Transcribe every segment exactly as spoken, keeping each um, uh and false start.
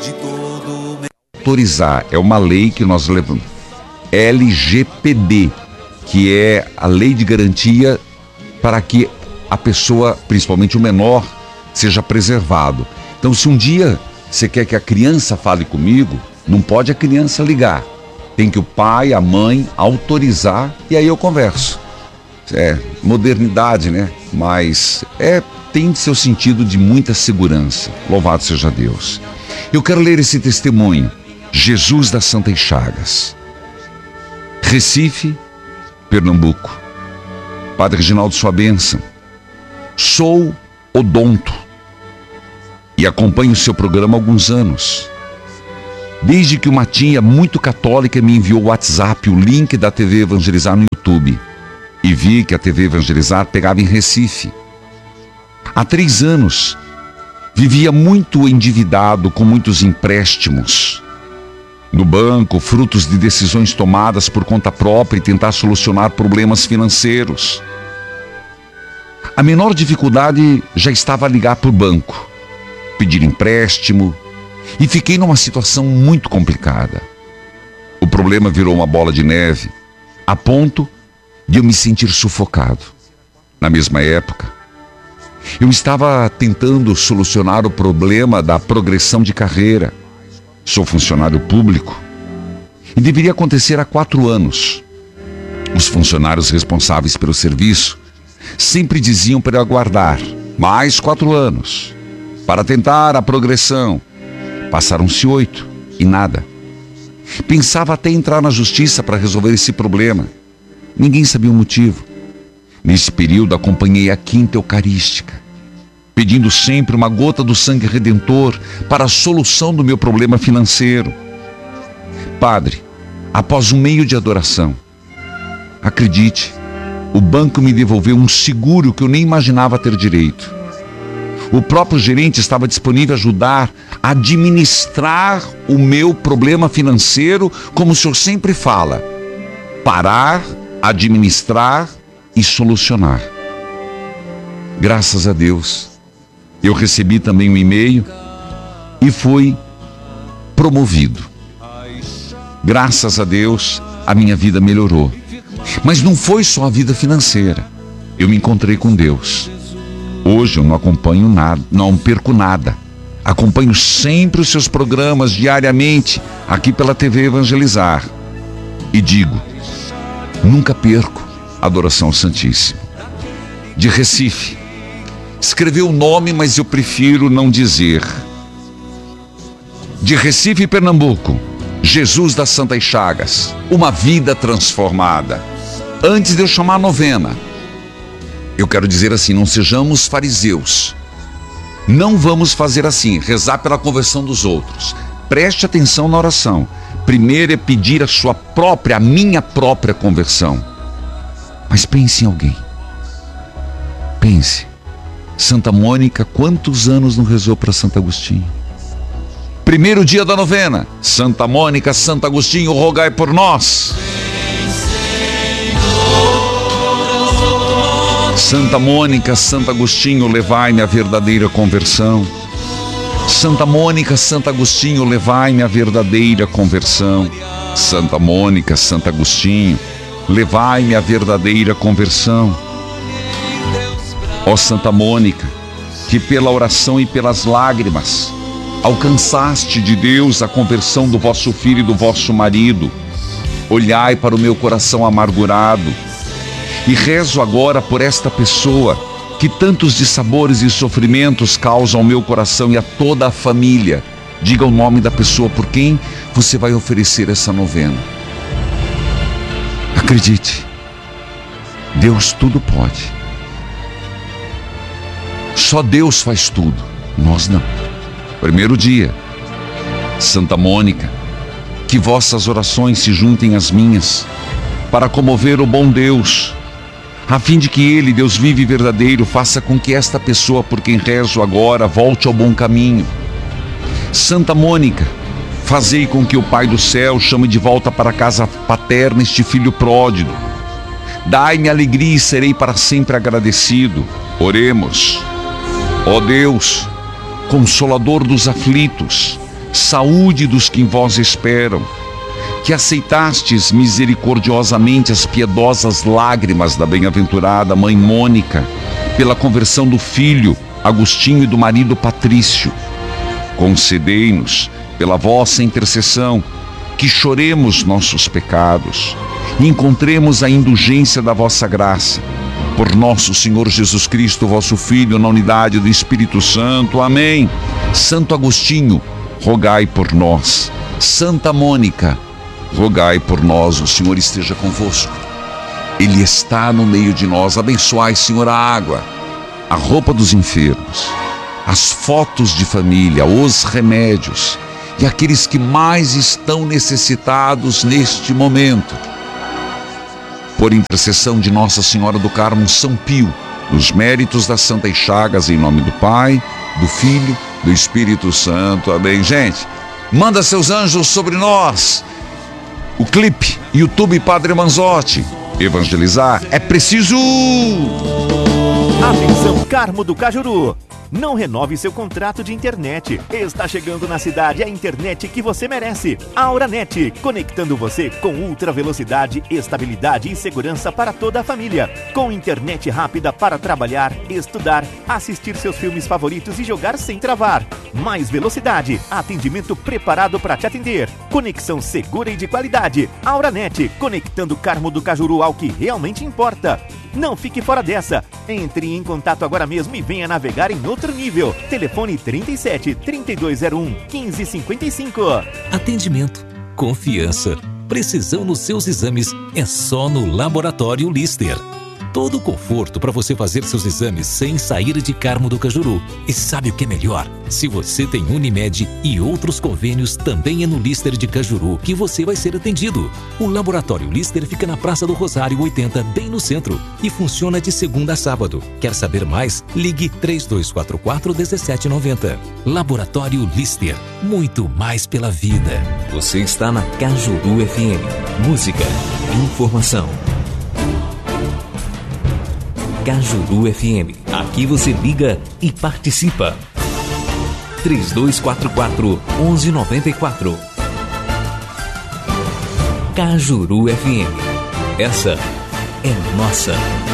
autorizar, é uma lei que nós levamos, L G P D, que é a lei de garantia para que a pessoa, principalmente o menor, seja preservado. Então, se um dia você quer que a criança fale comigo, não pode a criança ligar. Tem que o pai, a mãe autorizar e aí eu converso. É modernidade, né? Mas é, tem seu sentido de muita segurança. Louvado seja Deus. Eu quero ler esse testemunho. Jesus das Santas Chagas. Recife, Pernambuco. Padre Reginaldo, sua bênção. Sou odonto e acompanho o seu programa há alguns anos. Desde que uma tia muito católica me enviou o WhatsApp, o link da T V Evangelizar no YouTube, e vi que a T V Evangelizar pegava em Recife. Há três anos, vivia muito endividado com muitos empréstimos no banco, frutos de decisões tomadas por conta própria e tentar solucionar problemas financeiros. A menor dificuldade já estava a ligar para o banco, pedir empréstimo, e fiquei numa situação muito complicada. O problema virou uma bola de neve, a ponto de eu me sentir sufocado. Na mesma época, eu estava tentando solucionar o problema da progressão de carreira. Sou funcionário público e deveria acontecer há quatro anos. Os funcionários responsáveis pelo serviço sempre diziam para eu aguardar mais quatro anos para tentar a progressão. Passaram-se oito e nada. Pensava até entrar na justiça para resolver esse problema. Ninguém sabia o motivo. Nesse período acompanhei a quinta eucarística, pedindo sempre uma gota do sangue redentor para a solução do meu problema financeiro. Padre, após um meio de adoração, acredite, o banco me devolveu um seguro que eu nem imaginava ter direito. O próprio gerente estava disponível a ajudar a administrar o meu problema financeiro, como o senhor sempre fala: parar, administrar e solucionar. Graças a Deus, eu recebi também um e-mail e fui promovido. Graças a Deus, a minha vida melhorou. Mas não foi só a vida financeira. Eu me encontrei com Deus. Hoje eu não acompanho nada, não perco nada. Acompanho sempre os seus programas diariamente aqui pela T V Evangelizar. E digo, nunca perco a adoração ao Santíssimo. De Recife. Escreveu o nome, mas eu prefiro não dizer. De Recife, Pernambuco. Jesus das Santas Chagas. Uma vida transformada. Antes de eu chamar a novena, eu quero dizer assim, não sejamos fariseus. Não vamos fazer assim, rezar pela conversão dos outros. Preste atenção na oração. Primeiro é pedir a sua própria, a minha própria conversão. Mas pense em alguém. Pense. Santa Mônica, quantos anos não rezou para Santo Agostinho? Primeiro dia da novena. Santa Mônica, Santo Agostinho, rogai por nós. Santa Mônica, Santo Agostinho, levai-me à verdadeira conversão. Santa Mônica, Santo Agostinho, levai-me à verdadeira conversão. Santa Mônica, Santo Agostinho, levai-me à verdadeira conversão. Ó Santa Mônica, que pela oração e pelas lágrimas alcançaste de Deus a conversão do vosso filho e do vosso marido, olhai para o meu coração amargurado. E rezo agora por esta pessoa que tantos dissabores e sofrimentos causam ao meu coração e a toda a família. Diga o nome da pessoa por quem você vai oferecer essa novena. Acredite, Deus tudo pode. Só Deus faz tudo, nós não. Primeiro dia, Santa Mônica, que vossas orações se juntem às minhas para comover o bom Deus, a fim de que Ele, Deus vivo e verdadeiro, faça com que esta pessoa por quem rezo agora volte ao bom caminho. Santa Mônica, fazei com que o Pai do céu chame de volta para a casa paterna este filho pródigo. Dai-me alegria e serei para sempre agradecido. Oremos. Ó Deus, Consolador dos aflitos, saúde dos que em vós esperam, que aceitastes misericordiosamente as piedosas lágrimas da bem-aventurada mãe Mônica, pela conversão do filho Agostinho e do marido Patrício. Concedei-nos, pela vossa intercessão, que choremos nossos pecados e encontremos a indulgência da vossa graça. Por nosso Senhor Jesus Cristo, vosso Filho, na unidade do Espírito Santo. Amém. Santo Agostinho, rogai por nós. Santa Mônica, rogai por nós. O Senhor esteja convosco. Ele está no meio de nós. Abençoai, Senhor, a água, a roupa dos enfermos, as fotos de família, os remédios e aqueles que mais estão necessitados neste momento. Por intercessão de Nossa Senhora do Carmo São Pio, nos méritos das Santas Chagas, em nome do Pai, do Filho, do Espírito Santo. Amém. Gente, manda seus anjos sobre nós. O clipe, YouTube Padre Manzotti. Evangelizar é preciso. Atenção, Carmo do Cajuru. Não renove seu contrato de internet. Está chegando na cidade a internet que você merece. Auranet, conectando você com ultra velocidade, estabilidade e segurança para toda a família. Com internet rápida para trabalhar, estudar, assistir seus filmes favoritos e jogar sem travar. Mais velocidade, atendimento preparado para te atender. Conexão segura e de qualidade. Auranet, conectando Carmo do Cajuru ao que realmente importa. Não fique fora dessa. Entre em contato agora mesmo e venha navegar em outro nível. Telefone trinta e sete, trinta e dois zero um, quinze cinquenta e cinco. Atendimento, confiança, precisão nos seus exames é só no Laboratório Lister. Todo o conforto para você fazer seus exames sem sair de Carmo do Cajuru. E sabe o que é melhor? Se você tem Unimed e outros convênios, também é no Lister de Cajuru que você vai ser atendido. O Laboratório Lister fica na Praça do Rosário oitenta, bem no centro, e funciona de segunda a sábado. Quer saber mais? Ligue três dois quatro quatro, um sete nove zero. Laboratório Lister, muito mais pela vida. Você está na Cajuru F M. Música, informação. Cajuru F M. Aqui você liga e participa. três dois quatro quatro, um um nove quatro. Cajuru F M. Essa é nossa.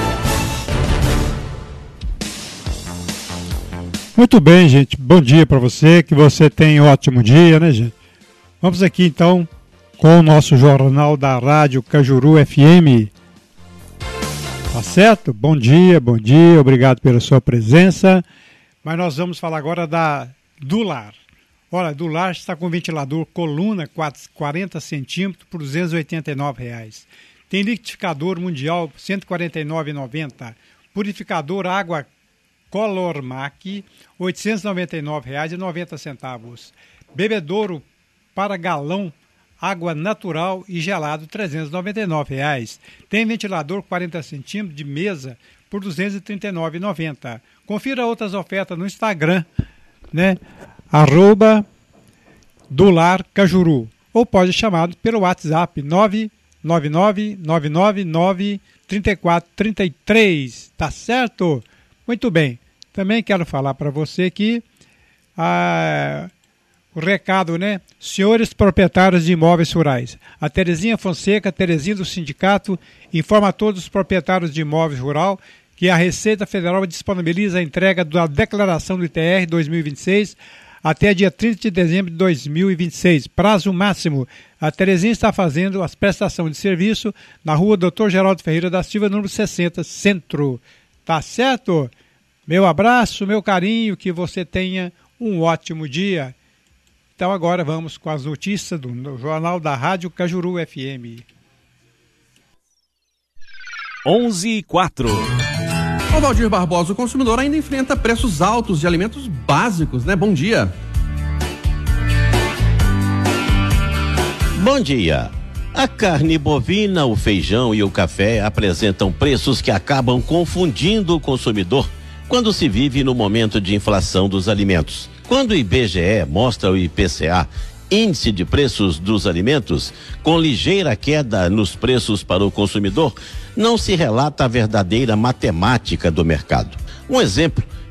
Muito bem, gente. Bom dia para você. Que você tenha um ótimo dia, né, gente? Vamos aqui, então, com o nosso jornal da Rádio Cajuru F M. Tá certo? Bom dia, bom dia, obrigado pela sua presença. Mas nós vamos falar agora da Dular. Olha, Dular está com ventilador coluna quarenta centímetros por duzentos e oitenta e nove reais. Tem liquidificador mundial cento e quarenta e nove reais e noventa centavos. Purificador água Colormac oitocentos e noventa e nove reais e noventa centavos. Bebedouro para galão água natural e gelado, trezentos e noventa e nove reais. Tem ventilador quarenta centímetros de mesa por duzentos e trinta e nove reais e noventa centavos. Confira outras ofertas no Instagram, né? Arroba Dular Cajuru. Ou pode chamar pelo WhatsApp nove nove nove, nove nove nove, três quatro três três. Tá certo? Muito bem. Também quero falar para você que a... o recado, né? Senhores proprietários de imóveis rurais. A Terezinha Fonseca, Terezinha do Sindicato, informa a todos os proprietários de imóveis rural que a Receita Federal disponibiliza a entrega da declaração do I T R dois mil e vinte e seis até dia trinta de dezembro de dois mil e vinte e seis. Prazo máximo. A Terezinha está fazendo as prestações de serviço na rua doutor Geraldo Ferreira da Silva, número sessenta, Centro. Tá certo? Meu abraço, meu carinho, que você tenha um ótimo dia. Então agora vamos com as notícias do Jornal da Rádio Cajuru F M. onze e quatro. O Valdir Barbosa, o consumidor ainda enfrenta preços altos de alimentos básicos, né? Bom dia. Bom dia. A carne bovina, o feijão e o café apresentam preços que acabam confundindo o consumidor quando se vive no momento de inflação dos alimentos. Quando o I B G E mostra o I P C A, Índice de Preços dos Alimentos, com ligeira queda nos preços para o consumidor, não se relata a verdadeira matemática do mercado. Um exemplo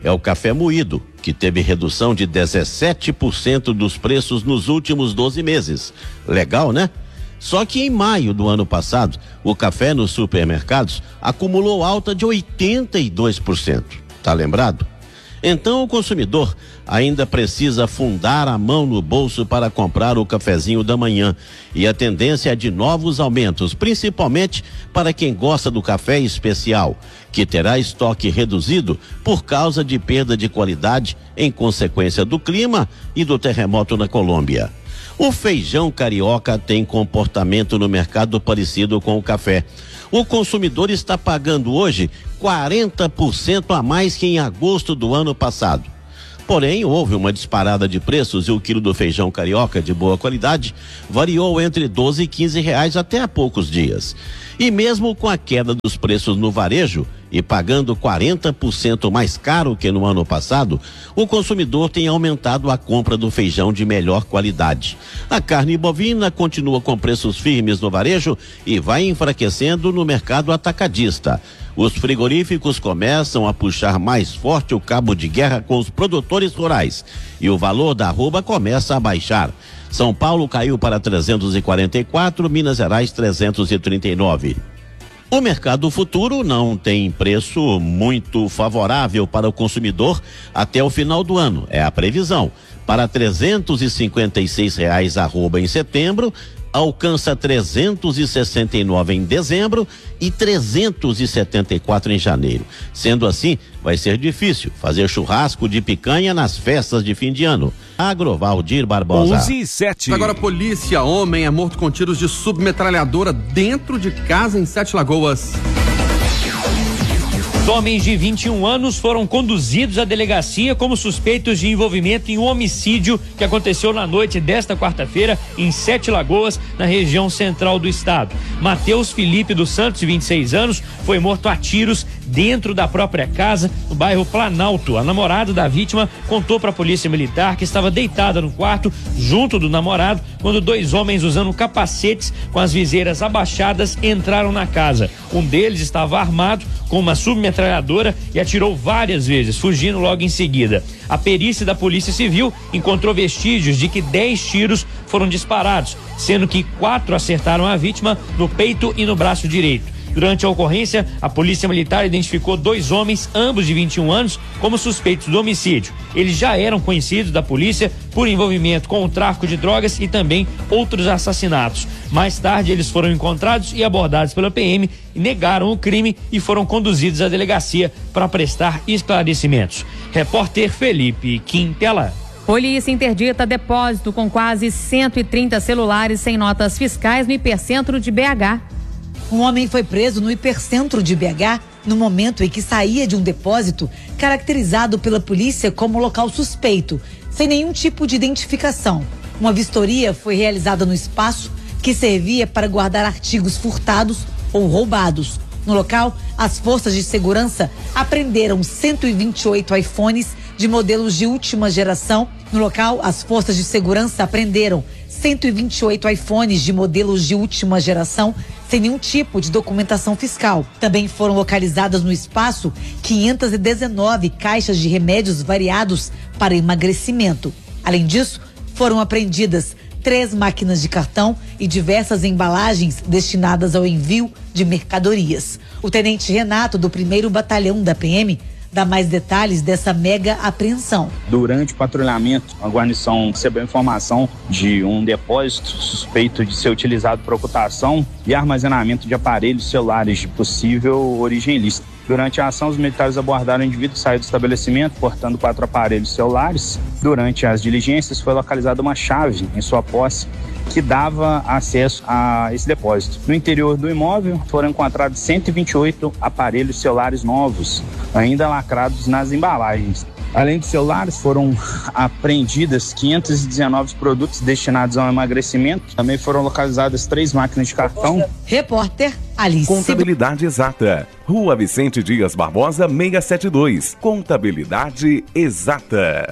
é o café moído, que teve redução de dezessete por cento dos preços nos últimos doze meses. Legal, né? Só que em maio do ano passado, o café nos supermercados acumulou alta de oitenta e dois por cento. Tá lembrado? Então o consumidor ainda precisa afundar a mão no bolso para comprar o cafezinho da manhã. E a tendência é de novos aumentos, principalmente para quem gosta do café especial, que terá estoque reduzido por causa de perda de qualidade em consequência do clima e do terremoto na Colômbia. O feijão carioca tem comportamento no mercado parecido com o café. O consumidor está pagando hoje quarenta por cento a mais que em agosto do ano passado. Porém, houve uma disparada de preços e o quilo do feijão carioca de boa qualidade variou entre doze e quinze reais até há poucos dias. E mesmo com a queda dos preços no varejo e pagando quarenta por cento mais caro que no ano passado, o consumidor tem aumentado a compra do feijão de melhor qualidade. A carne bovina continua com preços firmes no varejo e vai enfraquecendo no mercado atacadista. Os frigoríficos começam a puxar mais forte o cabo de guerra com os produtores rurais e o valor da arroba começa a baixar. São Paulo caiu para trezentos e quarenta e quatro, Minas Gerais trezentos e trinta e nove. O mercado futuro não tem preço muito favorável para o consumidor até o final do ano, é a previsão. Para trezentos e cinquenta e seis reais arroba em setembro, alcança trezentos e sessenta e nove em dezembro e trezentos e setenta e quatro em janeiro. Sendo assim, vai ser difícil fazer churrasco de picanha nas festas de fim de ano. Agrovaldir Barbosa. onze e sete. Agora, polícia, homem é morto com tiros de submetralhadora dentro de casa em Sete Lagoas. Homens de vinte e um anos foram conduzidos à delegacia como suspeitos de envolvimento em um homicídio que aconteceu na noite desta quarta-feira em Sete Lagoas, na região central do estado. Matheus Felipe dos Santos, de vinte e seis anos, foi morto a tiros dentro da própria casa, no bairro Planalto. A namorada da vítima contou para a polícia militar que estava deitada no quarto, junto do namorado, quando dois homens usando capacetes com as viseiras abaixadas entraram na casa. Um deles estava armado com uma submetralhadora e atirou várias vezes, fugindo logo em seguida. A perícia da Polícia Civil encontrou vestígios de que dez tiros foram disparados, sendo que quatro acertaram a vítima no peito e no braço direito. Durante a ocorrência, a Polícia Militar identificou dois homens, ambos de vinte e um anos, como suspeitos do homicídio. Eles já eram conhecidos da polícia por envolvimento com o tráfico de drogas e também outros assassinatos. Mais tarde, eles foram encontrados e abordados pela P M, negaram o crime e foram conduzidos à delegacia para prestar esclarecimentos. Repórter Felipe Quintela. Polícia interdita depósito com quase cento e trinta celulares sem notas fiscais no hipercentro de B H. Um homem foi preso no hipercentro de B H no momento em que saía de um depósito caracterizado pela polícia como local suspeito, sem nenhum tipo de identificação. Uma vistoria foi realizada no espaço que servia para guardar artigos furtados ou roubados. No local, as forças de segurança apreenderam cento e vinte e oito iPhones de modelos de última geração. No local, as forças de segurança apreenderam cento e vinte e oito iPhones de modelos de última geração sem nenhum tipo de documentação fiscal. Também foram localizadas no espaço quinhentas e dezenove caixas de remédios variados para emagrecimento. Além disso, foram apreendidas três máquinas de cartão e diversas embalagens destinadas ao envio de mercadorias. O tenente Renato, do primeiro Batalhão da P M, dá mais detalhes dessa mega apreensão. Durante o patrulhamento, a guarnição recebeu informação de um depósito suspeito de ser utilizado para ocultação e armazenamento de aparelhos celulares de possível origem ilícita. Durante a ação, os militares abordaram o indivíduo que saiu do estabelecimento portando quatro aparelhos celulares. Durante as diligências, foi localizada uma chave em sua posse que dava acesso a esse depósito. No interior do imóvel foram encontrados cento e vinte e oito aparelhos celulares novos, ainda lacrados nas embalagens. Além de celulares, foram apreendidas quinhentos e dezenove produtos destinados ao emagrecimento. Também foram localizadas três máquinas de cartão. Repórter Alice. Contabilidade Exata. Rua Vicente Dias Barbosa, seiscentos e setenta e dois. Contabilidade Exata.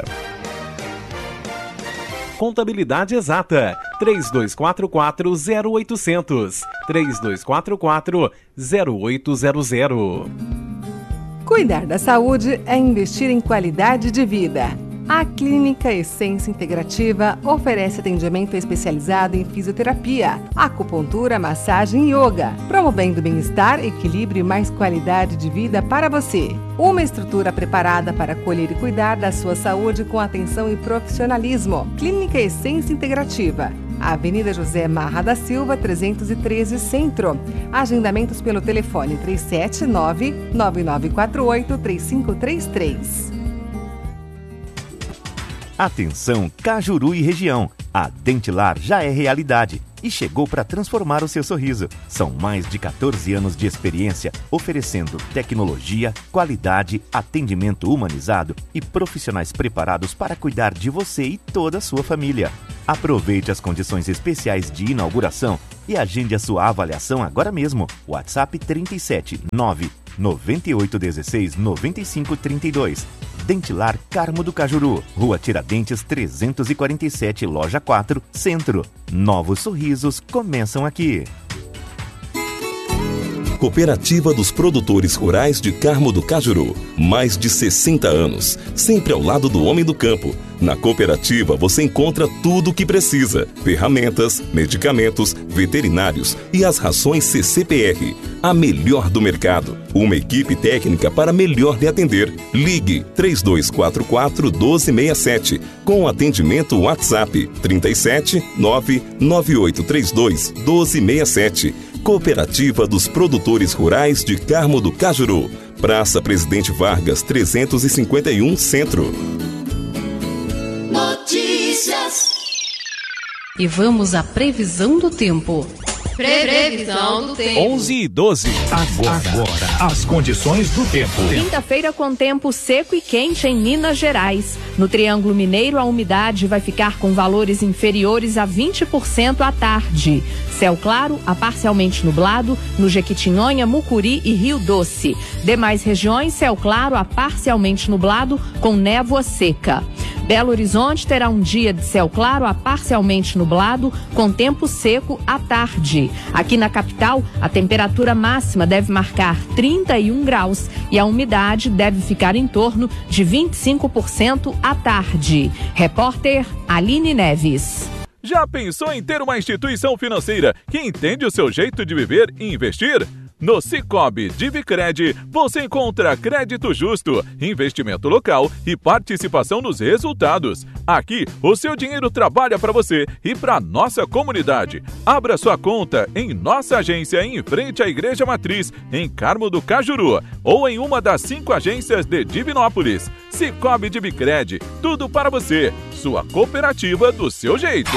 Contabilidade Exata. três dois quatro quatro, zero oito zero zero. três dois quatro quatro, zero oito zero zero. Cuidar da saúde é investir em qualidade de vida. A Clínica Essência Integrativa oferece atendimento especializado em fisioterapia, acupuntura, massagem e yoga, promovendo bem-estar, equilíbrio e mais qualidade de vida para você. Uma estrutura preparada para acolher e cuidar da sua saúde com atenção e profissionalismo. Clínica Essência Integrativa. Avenida José Marra da Silva, trezentos e treze, Centro. Agendamentos pelo telefone três sete nove, nove nove quatro oito, três cinco três três. Atenção Cajuru e região, a Dentilar já é realidade e chegou para transformar o seu sorriso. São mais de quatorze anos de experiência, oferecendo tecnologia, qualidade, atendimento humanizado e profissionais preparados para cuidar de você e toda a sua família. Aproveite as condições especiais de inauguração e agende a sua avaliação agora mesmo. WhatsApp trinta e sete, nove, noventa e oito, dezesseis, noventa e cinco, trinta e dois. Dentilar Carmo do Cajuru, Rua Tiradentes trezentos e quarenta e sete, Loja quatro, Centro. Novos sorrisos começam aqui. Cooperativa dos Produtores Rurais de Carmo do Cajuru. Mais de sessenta anos, sempre ao lado do homem do campo. Na cooperativa você encontra tudo o que precisa: ferramentas, medicamentos, veterinários e as rações C C P R. A melhor do mercado. Uma equipe técnica para melhor lhe atender. Ligue três dois quatro quatro, um dois seis sete com atendimento WhatsApp trinta e sete, nove, nove oito três dois, um dois seis sete. Cooperativa dos Produtores Rurais de Carmo do Cajuru. Praça Presidente Vargas, trezentos e cinquenta e um, Centro. Notícias. E vamos à previsão do tempo. Previsão do tempo. onze e doze. Agora, Agora, as condições do tempo. Quinta-feira com tempo seco e quente em Minas Gerais. No Triângulo Mineiro, a umidade vai ficar com valores inferiores a vinte por cento à tarde. Céu claro a parcialmente nublado no Jequitinhonha, Mucuri e Rio Doce. Demais regiões, céu claro a parcialmente nublado com névoa seca. Belo Horizonte terá um dia de céu claro a parcialmente nublado com tempo seco à tarde. Aqui na capital, a temperatura máxima deve marcar trinta e um graus e a umidade deve ficar em torno de vinte e cinco por cento à tarde. Repórter Aline Neves. Já pensou em ter uma instituição financeira que entende o seu jeito de viver e investir? No Sicoob Divicred, você encontra crédito justo, investimento local e participação nos resultados. Aqui, o seu dinheiro trabalha para você e para nossa comunidade. Abra sua conta em nossa agência em frente à Igreja Matriz, em Carmo do Cajuru, ou em uma das cinco agências de Divinópolis. Sicoob Divicred, tudo para você. Sua cooperativa do seu jeito.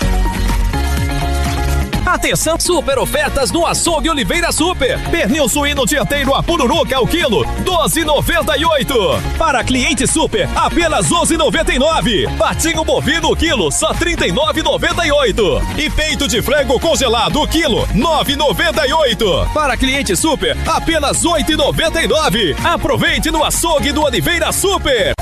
Atenção, super ofertas no Açougue Oliveira Super. Pernil suíno dianteiro a pururuca ao quilo, doze reais e noventa e oito centavos. Para cliente super, apenas onze reais e noventa e nove centavos. Patinho bovino o quilo, só trinta e nove reais e noventa e oito centavos. E peito de frango congelado o quilo, nove reais e noventa e oito centavos. Para cliente super, apenas oito reais e noventa e nove centavos. Aproveite no Açougue do Oliveira Super.